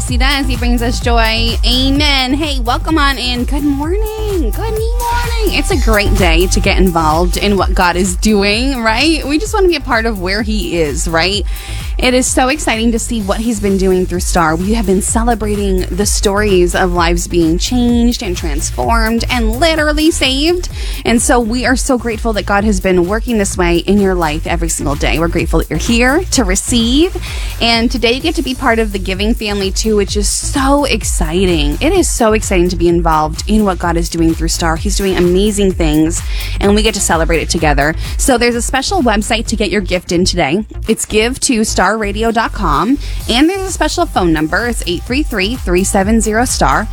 Yes, he does. He brings us joy. Amen. Hey, welcome on in. Good morning. Good morning. It's a great day to get involved in what God is doing, right? We just want to be a part of where he is, right? It is so exciting to see what he's been doing through Star. We have been celebrating the stories of lives being changed and transformed and literally saved. And so we are so grateful that God has been working this way in your life every single day. We're grateful that you're here to receive. And today you get to be part of the giving family too, which is so exciting. It is so exciting to be involved in what God is doing through Star. He's doing amazing things and we get to celebrate it together. So there's a special website to get your gift in today. It's give2starradio.com, and there's a special phone number. It's 833-370-STAR,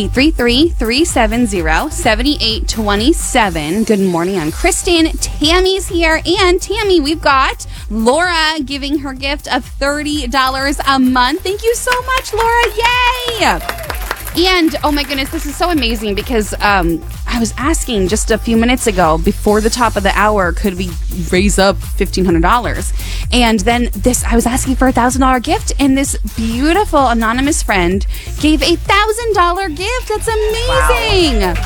833-370-7827. Good morning. I'm Kristen. Tammy's here, and Tammy, we've got Laura giving her gift of $30 a month. Thank you so much, Laura. Yay! And, oh my goodness, this is so amazing because I was asking just a few minutes ago, before the top of the hour, could we raise up $1,500? And then I was asking for a $1,000 gift, and this beautiful anonymous friend gave a $1,000 gift. That's amazing. Wow.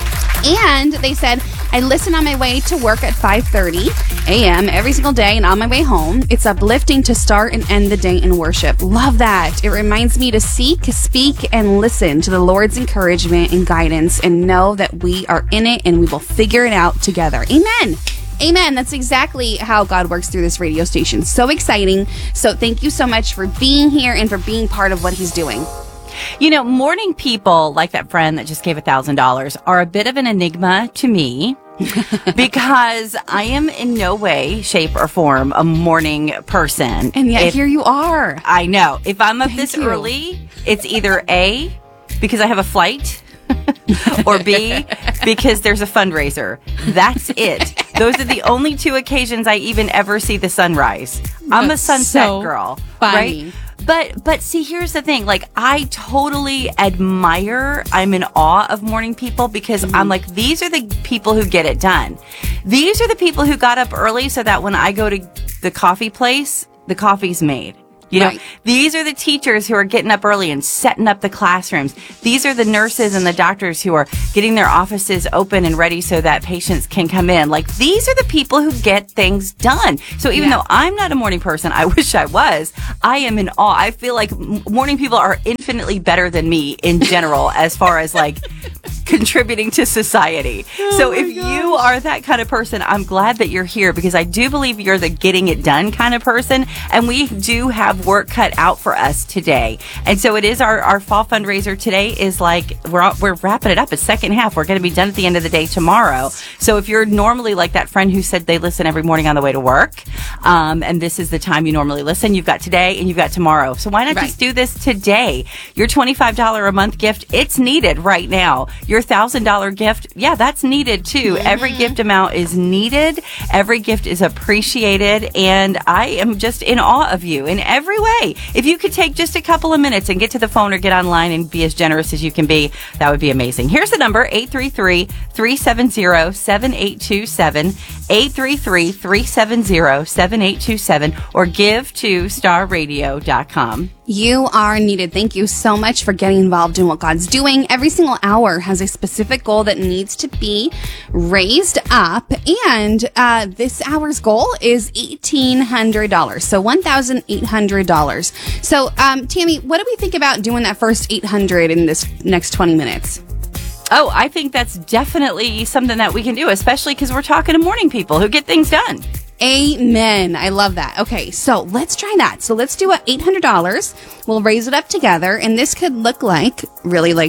And they said, I listen on my way to work at 5:30 a.m. every single day, and on my way home, it's uplifting to start and end the day in worship. Love that. It reminds me to seek, speak, and listen to the Lord's encouragement and guidance, and know that we are in it and we will figure it out together. Amen. Amen. That's exactly how God works through this radio station. So exciting. So thank you so much for being here and for being part of what he's doing. You know, morning people like that friend that just gave $1,000 are a bit of an enigma to me because I am in no way, shape, or form a morning person. And yet here you are. I know. If I'm up this early, it's either A, because I have a flight, or B, because there's a fundraiser. That's it. Those are the only two occasions I even ever see the sunrise. I'm a sunset girl, funny. Right? But see, here's the thing. Like, I totally admire, I'm in awe of morning people because I'm like, these are the people who get it done. These are the people who got up early so that when I go to the coffee place, the coffee's made. You know, These are the teachers who are getting up early and setting up the classrooms. These are the nurses and the doctors who are getting their offices open and ready so that patients can come in. Like, these are the people who get things done. So even though I'm not a morning person, I wish I was, I am in awe. I feel like morning people are infinitely better than me in general as far as like contributing to society. So if you are that kind of person, I'm glad that you're here because I do believe you're the getting it done kind of person. And we do have work cut out for us today. And so it is our fall fundraiser today is like, we're wrapping it up. It's second half. We're going to be done at the end of the day tomorrow. So if you're normally like that friend who said they listen every morning on the way to work, and this is the time you normally listen, you've got today and you've got tomorrow. So why not just do this today? Your $25 a month gift, it's needed right now. Your $1,000 gift, that's needed too. Every gift amount is needed. Every gift is appreciated. And I am just in awe of you in every way. If you could take just a couple of minutes and get to the phone or get online and be as generous as you can be, that would be amazing. Here's the number, 833-370-7827, 833-370-7827, or give to starradio.com. You are needed. Thank you so much for getting involved in what God's doing. Every single hour has a specific goal that needs to be raised up. And this hour's goal is $1,800. So $1,800. So, Tammy, what do we think about doing that first $800 in this next 20 minutes? Oh, I think that's definitely something that we can do, especially because we're talking to morning people who get things done. Amen. I love that. Okay, so let's try that. So let's do $800. We'll raise it up together, and this could look like really like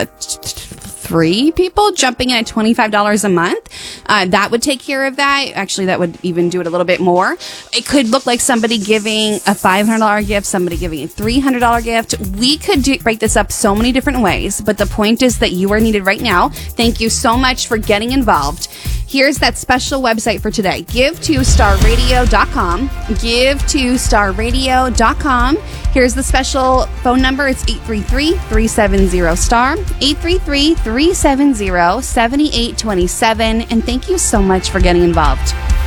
3 people jumping in at $25 a month. That would take care of that. Actually, that would even do it a little bit more. It could look like somebody giving a $500 gift, somebody giving a $300 gift. We could break this up so many different ways, but the point is that you are needed right now. Thank you so much for getting involved. Here's that special website for today. Give2starradio.com. Give2starradio.com. Here's the special phone number. It's 833-370-STAR. 833-370-7827. And thank you so much for getting involved.